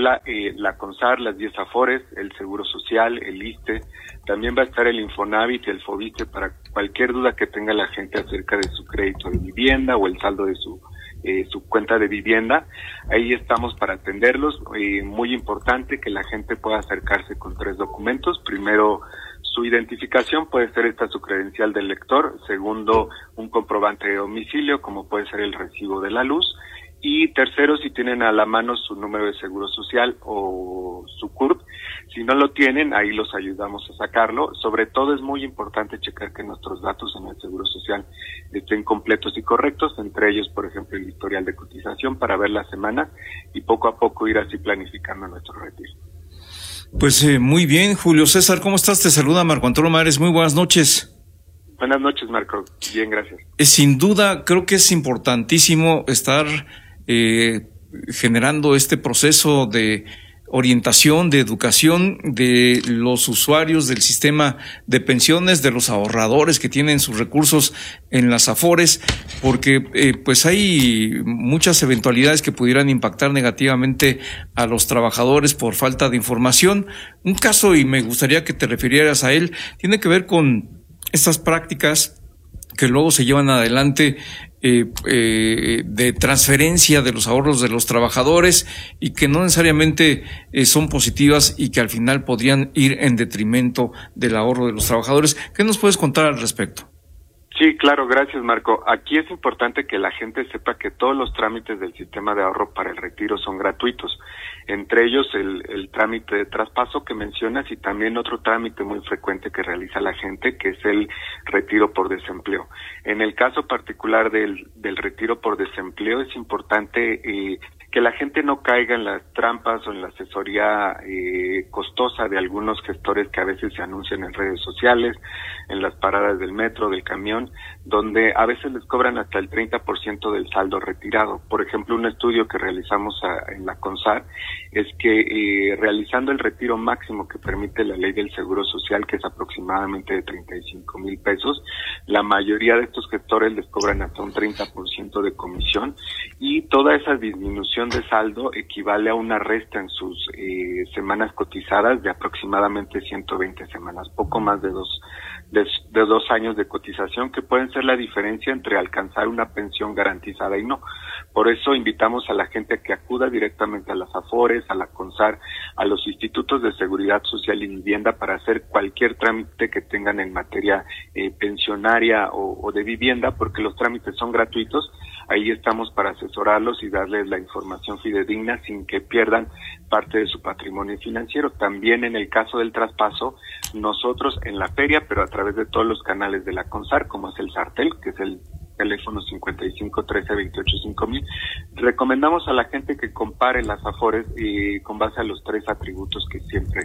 Puebla, la CONSAR, las 10 AFORES, el Seguro Social, el ISSSTE, también va a estar el Infonavit y el FOVISSSTE para cualquier duda que tenga la gente acerca de su crédito de vivienda o el saldo de su cuenta de vivienda. Ahí estamos para atenderlos. Muy importante que la gente pueda acercarse con 3 documentos. Primero, su identificación, puede ser esta su credencial del lector. Segundo, un comprobante de domicilio, como puede ser el recibo de la luz. Y tercero, si tienen a la mano su número de seguro social o su CURP. Si no lo tienen, ahí los ayudamos a sacarlo. Sobre todo es muy importante checar que nuestros datos en el seguro social estén completos y correctos, entre ellos, por ejemplo, el historial de cotización para ver las semanas y poco a poco ir así planificando nuestro retiro. Pues muy bien, Julio César, ¿cómo estás? Te saluda Marco Antonio Mares, muy buenas noches. Buenas noches, Marco. Bien, gracias. Sin duda, creo que es importantísimo estar generando este proceso de orientación, de educación de los usuarios del sistema de pensiones, de los ahorradores que tienen sus recursos en las AFORES, porque pues hay muchas eventualidades que pudieran impactar negativamente a los trabajadores por falta de información. Un caso, y me gustaría que te refirieras a él, tiene que ver con estas prácticas que luego se llevan adelante de transferencia de los ahorros de los trabajadores y que no necesariamente son positivas y que al final podrían ir en detrimento del ahorro de los trabajadores. ¿Qué nos puedes contar al respecto? Sí, claro, gracias, Marco. Aquí es importante que la gente sepa que todos los trámites del sistema de ahorro para el retiro son gratuitos, entre ellos el trámite de traspaso que mencionas y también otro trámite muy frecuente que realiza la gente, que es el retiro por desempleo. En el caso particular del retiro por desempleo es importante que la gente no caiga en las trampas o en la asesoría costosa de algunos gestores que a veces se anuncian en redes sociales, en las paradas del metro, del camión, donde a veces les cobran hasta el 30% del saldo retirado. Por ejemplo, un estudio que realizamos en la CONSAR es que realizando el retiro máximo que permite la ley del Seguro Social, que es aproximadamente de 35,000 pesos, la mayoría de estos gestores les cobran hasta un 30% de comisión y toda esa disminución de saldo equivale a una resta en sus semanas cotizadas de aproximadamente 120 semanas, poco más de dos años de cotización, que pueden ser la diferencia entre alcanzar una pensión garantizada y no. Por eso invitamos a la gente a que acuda directamente a las AFORES, a la CONSAR, a los institutos de seguridad social y vivienda para hacer cualquier trámite que tengan en materia pensionaria o de vivienda, porque los trámites son gratuitos. Ahí estamos para asesorarlos y darles la información fidedigna sin que pierdan parte de su patrimonio financiero. También en el caso del traspaso, nosotros en la feria, pero a través de todos los canales de la CONSAR, como es el SARTEL, que es el teléfono 55 13 28 5000, recomendamos a la gente que compare las AFORES con base a los 3 atributos que siempre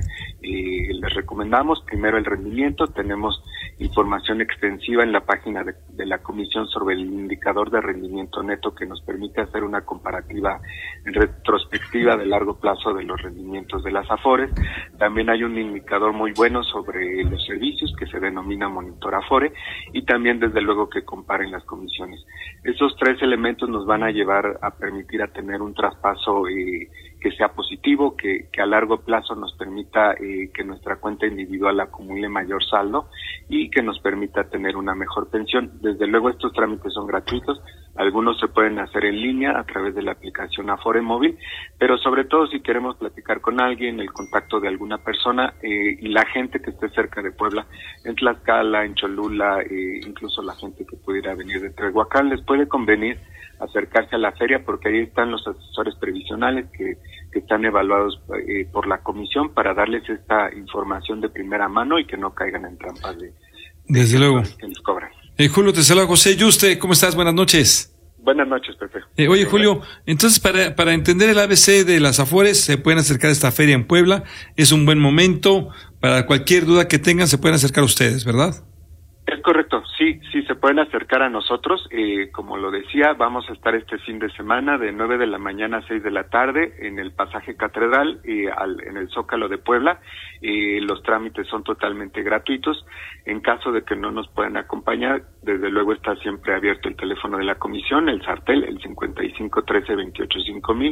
les recomendamos. Primero, el rendimiento. Tenemos información extensiva en la página de la comisión sobre el indicador de rendimiento neto que nos permite hacer una comparativa retrospectiva de largo plazo de los rendimientos de las AFORES. También hay un indicador muy bueno sobre los servicios que se denomina Monitor Afore y también desde luego que comparen las comisiones. Esos 3 elementos nos van a llevar a permitir a tener un traspaso que sea positivo, que a largo plazo nos permita que nuestra cuenta individual acumule mayor saldo y que nos permita tener una mejor pensión. Desde luego estos trámites son gratuitos, algunos se pueden hacer en línea a través de la aplicación Afore Móvil, pero sobre todo si queremos platicar con alguien, el contacto de alguna persona y la gente que esté cerca de Puebla, en Tlaxcala, en Cholula, incluso la gente que pudiera venir de Tehuacán, les puede convenir acercarse a la feria porque ahí están los asesores previsionales que están evaluados por la comisión para darles esta información de primera mano y que no caigan en trampas desde luego que les cobran. Julio, te saluda José Yuste, ¿cómo estás? Buenas noches. Buenas noches, Pepe. Oye, Julio, entonces para entender el ABC de las AFORES se pueden acercar a esta feria en Puebla, es un buen momento, para cualquier duda que tengan se pueden acercar a ustedes, ¿verdad? Es correcto, sí, se pueden acercar a nosotros, como lo decía, vamos a estar este fin de semana de 9 de la mañana a 6 de la tarde en el Pasaje Catedral, en el Zócalo de Puebla. Los trámites son totalmente gratuitos. En caso de que no nos puedan acompañar, desde luego está siempre abierto el teléfono de la comisión, el SARTEL, el 55 13 28 5000,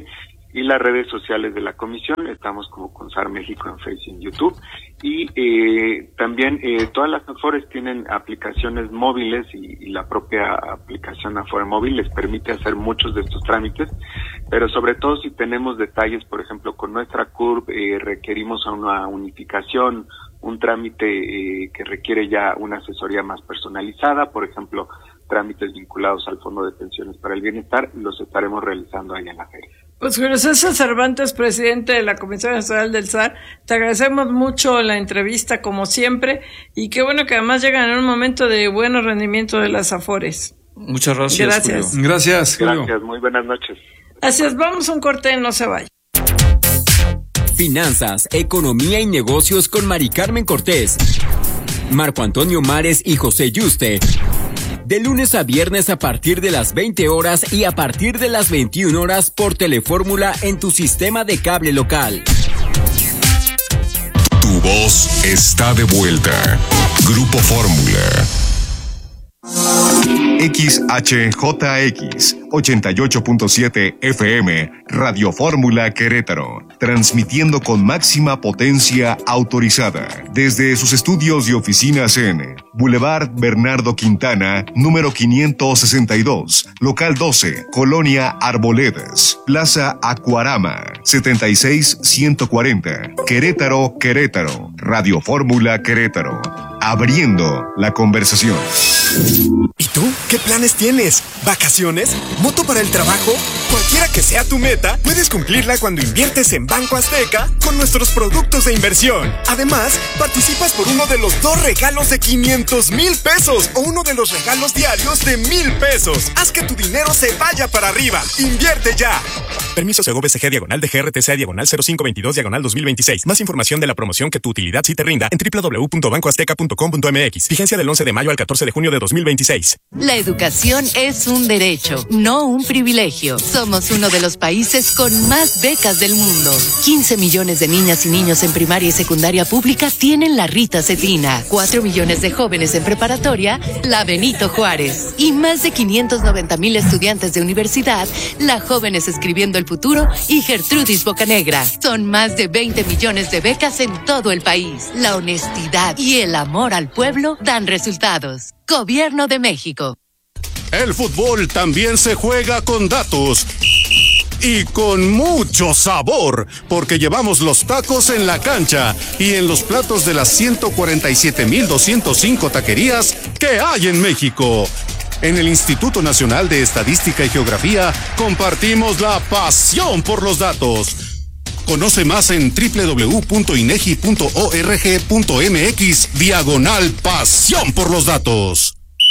y las redes sociales de la comisión. Estamos como CONSAR México en Facebook y en YouTube. Y también todas las AFORES tienen aplicaciones móviles y la propia aplicación Afore Móvil les permite hacer muchos de estos trámites, pero sobre todo si tenemos detalles, por ejemplo, con nuestra CURP requerimos una unificación, un trámite que requiere ya una asesoría más personalizada, por ejemplo, trámites vinculados al Fondo de Pensiones para el Bienestar, los estaremos realizando ahí en la feria. Pues Julio César Cervantes, presidente de la Comisión Nacional del SAR, te agradecemos mucho la entrevista como siempre y qué bueno que además llegan en un momento de buen rendimiento de las AFORES. Muchas gracias. Gracias. Julio. Gracias, Julio. Gracias, muy buenas noches. Así es, vamos a un corte, no se vaya. Finanzas, economía y negocios con Mari Carmen Cortés, Marco Antonio Mares y José Yuste. De lunes a viernes a partir de las 20 horas y a partir de las 21 horas por Telefórmula en tu sistema de cable local. Tu voz está de vuelta. Grupo Fórmula. XHJX 88.7 FM, Radio Fórmula Querétaro, transmitiendo con máxima potencia autorizada desde sus estudios y oficinas en Boulevard Bernardo Quintana, número 562, local 12, Colonia Arboledas, Plaza Acuarama, 76140, Querétaro, Querétaro, Radio Fórmula Querétaro, abriendo la conversación. ¿Y tú? ¿Qué planes tienes? ¿Vacaciones? ¿Moto para el trabajo? Cualquiera que sea tu meta, puedes cumplirla cuando inviertes en Banco Azteca con nuestros productos de inversión. Además, participas por uno de los 2 regalos de 500,000 pesos o uno de los regalos diarios de 1,000 pesos. Haz que tu dinero se vaya para arriba. ¡Invierte ya! Permiso CGBCG/DG/0522/2026. Más información de la promoción que tu utilidad sí te rinda en www.bancoazteca.com.mx. Vigencia del 11 de mayo al 14 de junio de 2026. La educación es un derecho, no un privilegio. Somos uno de los países con más becas del mundo. 15 millones de niñas y niños en primaria y secundaria pública tienen la Rita Cetina. 4 millones de jóvenes en preparatoria, la Benito Juárez. Y más de 590,000 estudiantes de universidad, la Jóvenes Escribiendo el Futuro y Gertrudis Bocanegra. Son más de 20 millones de becas en todo el país. La honestidad y el amor al pueblo dan resultados. Gobierno de México. El fútbol también se juega con datos y con mucho sabor, porque llevamos los tacos en la cancha y en los platos de las 147,205 taquerías que hay en México. En el Instituto Nacional de Estadística y Geografía compartimos la pasión por los datos. Conoce más en www.inegi.org.mx/pasión por los datos.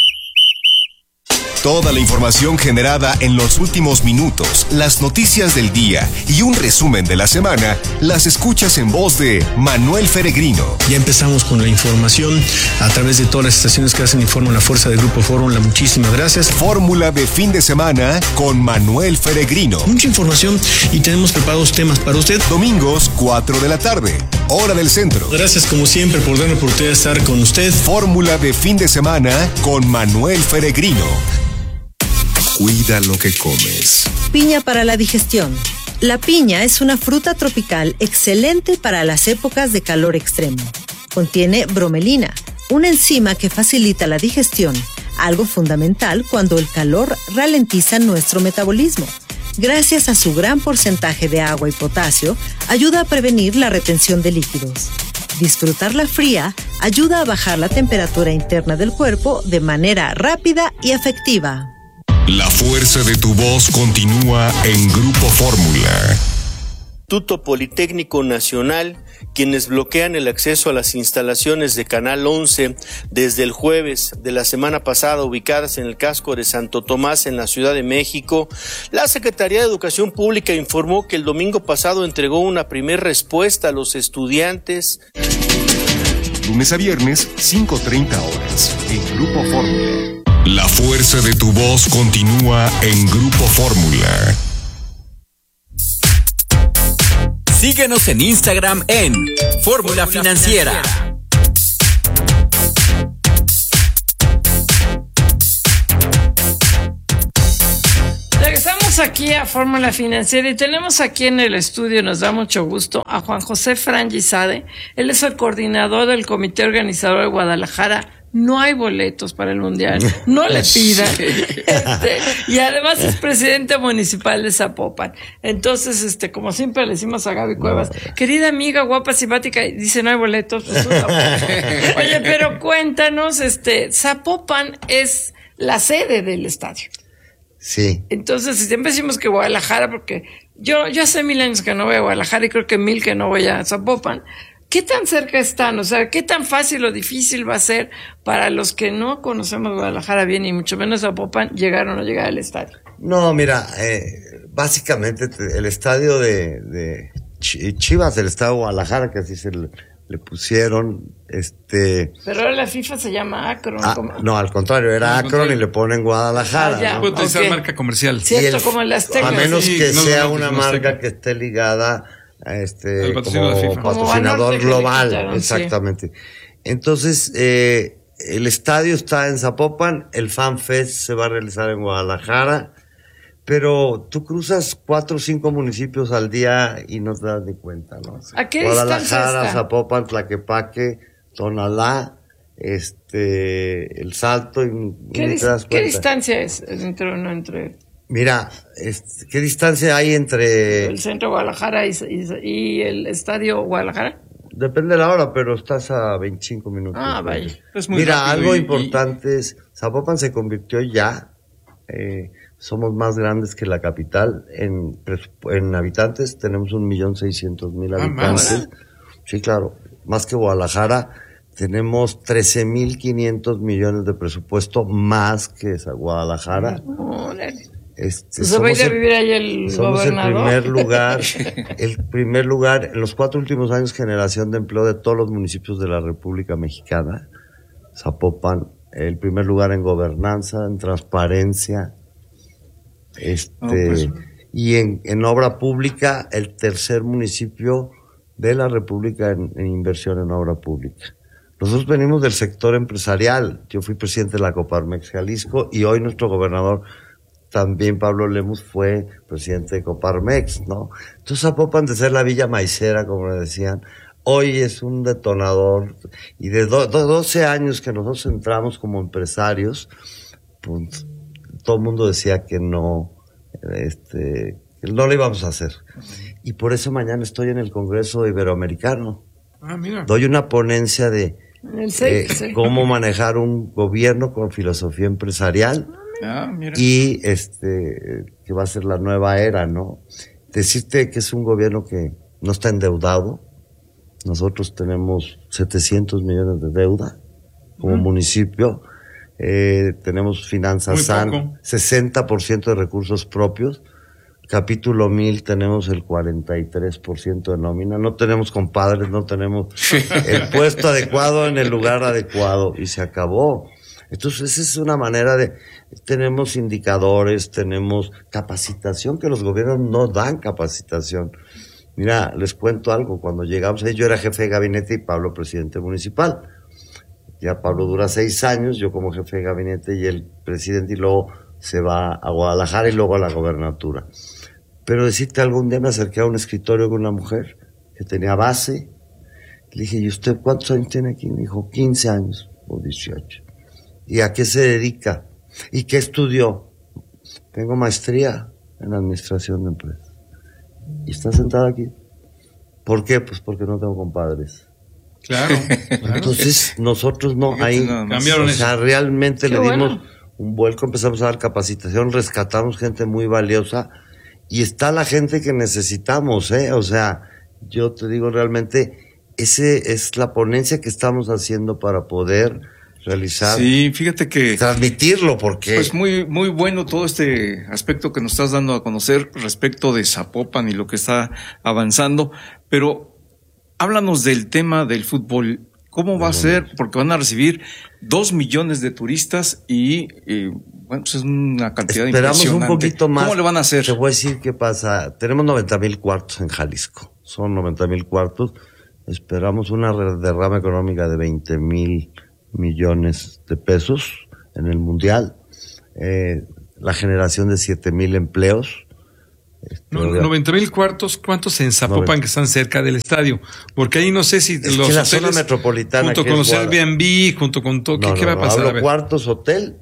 Toda la información generada en los últimos minutos, las noticias del día y un resumen de la semana, las escuchas en voz de Manuel Feregrino. Ya empezamos con la información a través de todas las estaciones que hacen Informa la Fuerza del Grupo Fórmula. Muchísimas gracias. Fórmula de fin de semana con Manuel Feregrino. Mucha información y tenemos preparados temas para usted. Domingos, 4 de la tarde, hora del centro. Gracias como siempre por darme la oportunidad de estar con usted. Fórmula de fin de semana con Manuel Feregrino. Cuida lo que comes. Piña para la digestión. La piña es una fruta tropical excelente para las épocas de calor extremo. Contiene bromelina, una enzima que facilita la digestión, algo fundamental cuando el calor ralentiza nuestro metabolismo. Gracias a su gran porcentaje de agua y potasio, ayuda a prevenir la retención de líquidos. Disfrutarla fría ayuda a bajar la temperatura interna del cuerpo de manera rápida y efectiva. La fuerza de tu voz continúa en Grupo Fórmula. Instituto Politécnico Nacional, quienes bloquean el acceso a las instalaciones de Canal 11 desde el jueves de la semana pasada, ubicadas en el casco de Santo Tomás en la Ciudad de México. La Secretaría de Educación Pública informó que el domingo pasado entregó una primera respuesta a los estudiantes. Lunes a viernes, 5:30 horas, en Grupo Fórmula. La fuerza de tu voz continúa en Grupo Fórmula. Síguenos en Instagram en Fórmula Financiera. Regresamos Regresamos aquí a Fórmula Financiera y tenemos aquí en el estudio, nos da mucho gusto, a Juan José Frangizade. Él es el coordinador del comité organizador de Guadalajara. No hay boletos para el Mundial, no le pidan. Y además es presidente municipal de Zapopan. Entonces, como siempre le decimos a Gaby Cuevas, querida amiga, guapa, simpática, y dice no hay boletos. Pues, oye, pero cuéntanos, Zapopan es la sede del estadio. Sí. Entonces, siempre decimos que Guadalajara, porque yo hace 1000 años que no voy a Guadalajara y creo que 1000 que no voy a Zapopan. ¿Qué tan cerca están? O sea, ¿qué tan fácil o difícil va a ser para los que no conocemos Guadalajara bien y mucho menos Zapopan llegar o no llegar al estadio? No, mira, básicamente el estadio de Chivas, el estadio de Guadalajara, que así se le pusieron, Pero ahora la FIFA se llama Akron. No, al contrario, era Akron y le ponen Guadalajara. Ya, ¿no? Puede utilizar marca comercial. Cierto, como el Azteca. A menos que sea una marca que esté ligada como patrocinador global, exactamente. Sí. Entonces, el estadio está en Zapopan, el Fan Fest se va a realizar en Guadalajara, pero tú cruzas 4 o 5 municipios al día y no te das ni cuenta, ¿no? ¿A qué Guadalajara, Zapopan, Tlaquepaque, Tonalá, el Salto y ¿Qué distancia es entre? Mira, ¿qué distancia hay entre el centro de Guadalajara y el estadio Guadalajara? Depende de la hora, pero estás a 25 minutos. Ah, vaya. Es muy Mira, rápido algo importante es, Zapopan se convirtió ya, somos más grandes que la capital, en habitantes tenemos 1.600.000 habitantes. Sí, claro, más que Guadalajara. Tenemos 13.500 millones de presupuesto más que Guadalajara. ¿Se va a ir a vivir ahí el somos gobernador? el primer lugar en los 4 últimos años, generación de empleo de todos los municipios de la República Mexicana. Zapopan, el primer lugar en gobernanza, en transparencia, y en obra pública, el tercer municipio de la República en inversión en obra pública. Nosotros venimos del sector empresarial. Yo fui presidente de la Coparmex Jalisco y hoy nuestro gobernador también, Pablo Lemus, fue presidente de Coparmex, ¿no? Entonces Zapopan, de ser la Villa Maicera, como le decían, hoy es un detonador. Y de 12 años que nosotros entramos como empresarios, pues, todo el mundo decía que no lo íbamos a hacer. Y por eso mañana estoy en el Congreso Iberoamericano. Mira. Doy una ponencia de cómo manejar un gobierno con filosofía empresarial. Mira. Y que va a ser la nueva era, ¿no? Decirte que es un gobierno que no está endeudado. Nosotros tenemos 700 millones de deuda como municipio. Tenemos finanzas sanas, 60% de recursos propios. Capítulo 1000 tenemos el 43% de nómina. No tenemos compadres, no tenemos el puesto adecuado en el lugar adecuado y se acabó. Entonces esa es una manera tenemos indicadores, tenemos capacitación, que los gobiernos no dan capacitación. Mira, les cuento algo, cuando llegamos ahí yo era jefe de gabinete y Pablo presidente municipal. Ya Pablo dura 6 años, yo como jefe de gabinete y el presidente, y luego se va a Guadalajara y luego a la gobernatura. Pero decirte, algún día me acerqué a un escritorio con una mujer que tenía base. Le dije, ¿y usted cuántos años tiene aquí? Me dijo, 15 años o 18. ¿Y a qué se dedica? ¿Y qué estudió? Tengo maestría en administración de empresas. ¿Y está sentada aquí? ¿Por qué? Pues porque no tengo compadres. Claro. Entonces, nosotros no, ahí, cambiaron eso. Realmente le dimos un vuelco, empezamos a dar capacitación, rescatamos gente muy valiosa, y está la gente que necesitamos, o sea, yo te digo realmente, ese es la ponencia que estamos haciendo para poder realizar. Sí, fíjate que transmitirlo, porque pues muy bueno todo este aspecto que nos estás dando a conocer respecto de Zapopan y lo que está avanzando, pero háblanos del tema del fútbol. ¿Cómo va a ser? Porque van a recibir 2 millones de turistas y bueno, pues es una cantidad esperamos impresionante. Un poquito más. ¿Cómo le van a hacer? Te voy a decir qué pasa. Tenemos 90,000 cuartos en Jalisco. Son 90,000 cuartos. Esperamos una derrama económica de 20,000 millones de pesos en el Mundial. La generación de 7,000 empleos. 90,000 cuartos, ¿cuántos en Zapopan que están cerca del estadio? Porque ahí no sé si es los que la hoteles, zona metropolitana, junto con los Airbnb, junto con todo, ¿qué va a pasar? Hablo cuartos, hotel,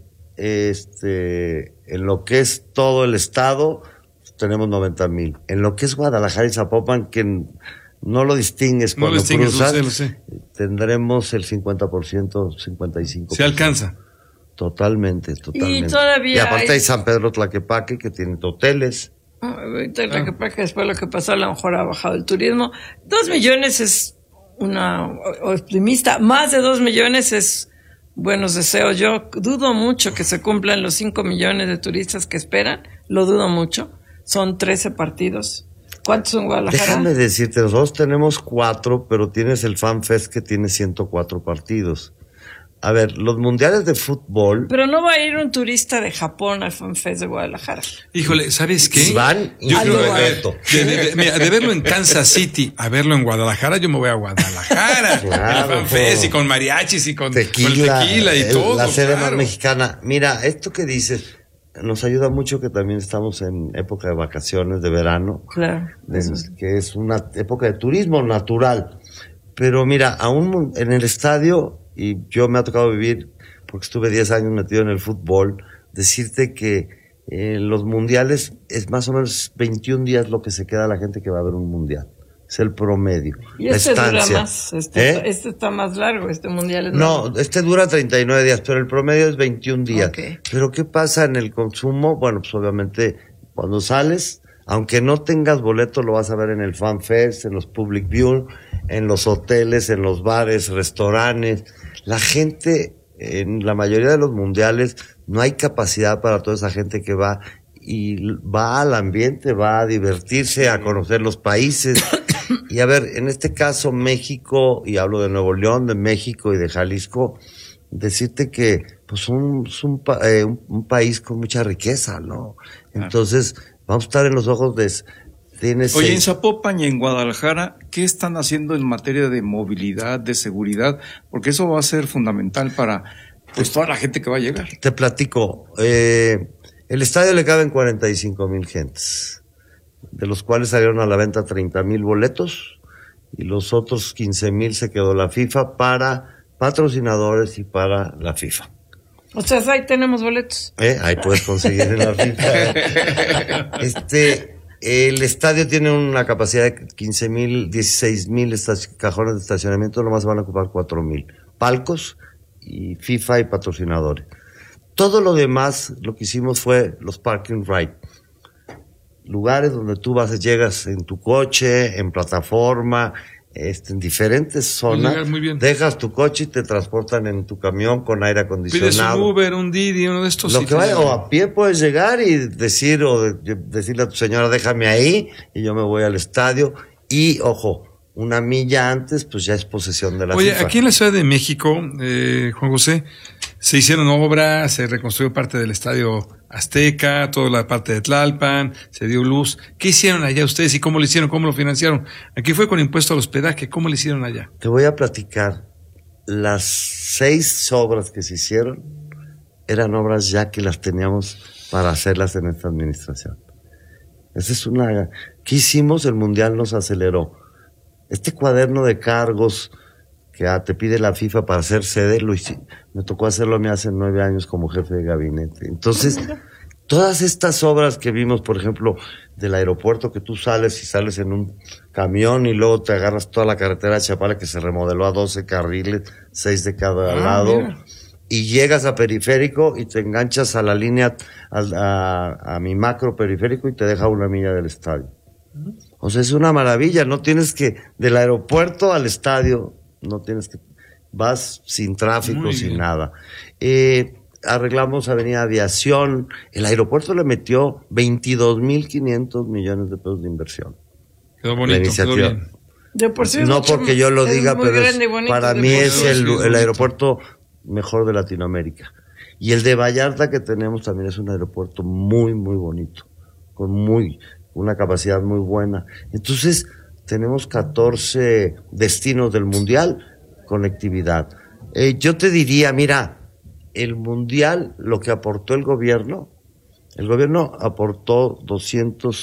en lo que es todo el estado, tenemos 90,000. En lo que es Guadalajara y Zapopan, que no lo distingues cuando cruzas, lo sé. Tendremos el 50%, 55%. ¿Se alcanza? Totalmente. Y todavía y aparte hay San Pedro Tlaquepaque, que tiene hoteles. Tlaquepaque, después lo que pasó, a lo mejor ha bajado el turismo. 2 millones es una optimista. Más de 2 millones es buenos deseos. Yo dudo mucho que se cumplan los 5 millones de turistas que esperan. Lo dudo mucho. Son 13 partidos. ¿Cuántos son en Guadalajara? Déjame decirte, nosotros tenemos 4, pero tienes el Fan Fest que tiene 104 partidos. A ver, los mundiales de fútbol... Pero no va a ir un turista de Japón al Fan Fest de Guadalajara. Híjole, ¿sabes qué? Van yo creo de verlo en Kansas City a verlo en Guadalajara, yo me voy a Guadalajara. Claro, el Fan Fest y con mariachis y con tequila y todo. La sede más mexicana. Mira, esto que dices nos ayuda mucho que también estamos en época de vacaciones, de verano. Claro. Que es una época de turismo natural. Pero mira, aún en el estadio... Y yo me ha tocado vivir, porque estuve 10 años metido en el fútbol, decirte que en los mundiales es más o menos 21 días lo que se queda la gente que va a ver un mundial. Es el promedio. Y este dura más, este está más largo, este mundial es No, largo. este dura 39 días, pero el promedio es 21 días. Okay. Pero ¿qué pasa en el consumo? Bueno, pues obviamente cuando sales, aunque no tengas boleto, lo vas a ver en el Fan Fest, en los Public View, en los hoteles, en los bares, restaurantes. La gente, en la mayoría de los mundiales, no hay capacidad para toda esa gente que va y va al ambiente, va a divertirse, a conocer los países. Y a ver, en este caso México, y hablo de Nuevo León, de México y de Jalisco, decirte que pues un país con mucha riqueza, ¿no? Entonces, vamos a estar en los ojos de... Oye, en Zapopan y en Guadalajara, ¿qué están haciendo en materia de movilidad, de seguridad? Porque eso va a ser fundamental para pues toda la gente que va a llegar. Te platico. El estadio le caben 45,000 gentes, de los cuales salieron a la venta 30,000 boletos y los otros 15,000 se quedó la FIFA para patrocinadores y para la FIFA. O sea, ahí tenemos boletos. Ahí puedes conseguir en la FIFA. El estadio tiene una capacidad de 15,000, 16,000 cajones de estacionamiento, nomás van a ocupar 4,000. Palcos y FIFA y patrocinadores. Todo lo demás, lo que hicimos fue los parking ride. Lugares donde tú llegas en tu coche, en plataforma, en diferentes zonas, muy bien. Dejas tu coche y te transportan en tu camión con aire acondicionado. Pides un Uber, un Didi, uno de estos. Lo que vaya, o a pie puedes llegar y decirle a tu señora, déjame ahí, y yo me voy al estadio. Y, ojo, una milla antes, pues ya es posesión de la FIFA. Aquí en la Ciudad de México, Juan José, se hicieron obras, se reconstruyó parte del Estadio Azteca, toda la parte de Tlalpan, se dio luz. ¿Qué hicieron allá ustedes y cómo lo hicieron, cómo lo financiaron? Aquí fue con impuesto al hospedaje, ¿cómo lo hicieron allá? Te voy a platicar. Las 6 obras que se hicieron eran obras ya que las teníamos para hacerlas en esta administración. Esa es ¿Qué hicimos? El Mundial nos aceleró. Este cuaderno de cargos que te pide la FIFA para hacer sede, me tocó hacerlo a mí hace 9 años como jefe de gabinete. Entonces, todas estas obras que vimos, por ejemplo, del aeropuerto, que tú sales en un camión y luego te agarras toda la carretera de Chapala que se remodeló a 12 carriles, 6 de cada lado, mira. Y llegas a Periférico y te enganchas a la línea, a mi macro periférico y te deja 1 milla del estadio. O sea, es una maravilla, no tienes que, del aeropuerto al estadio, no tienes que, vas sin tráfico, sin nada. Arreglamos Avenida Aviación, el aeropuerto le metió 22,500 millones de pesos de inversión. Quedó bonito, quedó bien. No porque yo lo diga, pero para mí es el aeropuerto mejor de Latinoamérica. Y el de Vallarta que tenemos también es un aeropuerto muy, muy bonito, con una capacidad muy buena. Entonces, tenemos 14 destinos del Mundial, conectividad. Yo te diría, mira, el Mundial, lo que aportó el gobierno aportó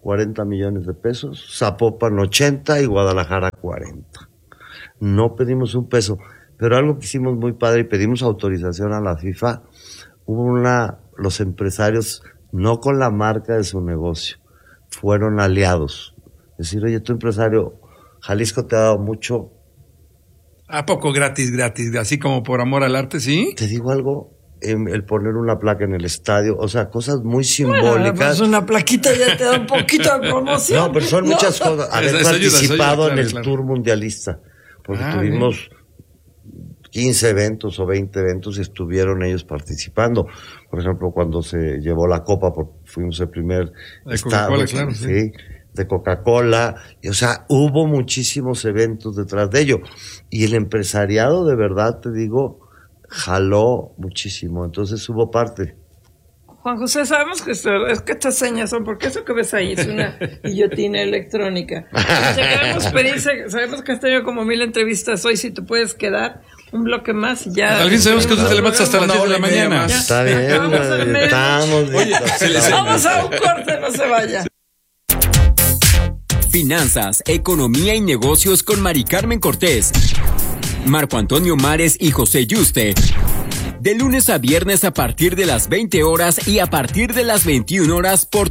40 millones de pesos, Zapopan 80 y Guadalajara 40. No pedimos un peso, pero algo que hicimos muy padre y pedimos autorización a la FIFA, los empresarios, no con la marca de su negocio, fueron aliados. Es decir, oye, tu empresario, Jalisco te ha dado mucho. ¿A poco gratis, así como por amor al arte, sí? Te digo algo, el poner una placa en el estadio, o sea, cosas muy simbólicas. Bueno, pues una plaquita ya te da un poquito de promoción. No, pero son muchas cosas. Haber participado en el Tour Mundialista, porque tuvimos 15 eventos o 20 eventos y estuvieron ellos participando. Por ejemplo, cuando se llevó la copa, fuimos el primer estado, claro, sí, de Coca-Cola, y, o sea, hubo muchísimos eventos detrás de ello. Y el empresariado, de verdad, te digo, jaló muchísimo, entonces hubo parte. Juan José, sabemos que es que estas señas son, porque eso que ves ahí es una guillotina electrónica. Sabemos que has tenido como 1000 entrevistas hoy, si te puedes quedar un bloque más y ya. Al fin sabemos que tú te levantas hasta las 10 de la mañana. Está bien, estamos bien. Vamos a un corte, no se vaya. Finanzas, economía y negocios con Mari Carmen Cortés, Marco Antonio Mares y José Yuste. De lunes a viernes a partir de las 20 horas y a partir de las 21 horas por